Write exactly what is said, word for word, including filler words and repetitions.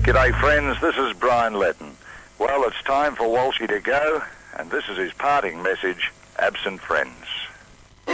G'day friends, this is Brian Letton. Well, it's time for Walshy to go, and this is his parting message, absent friends.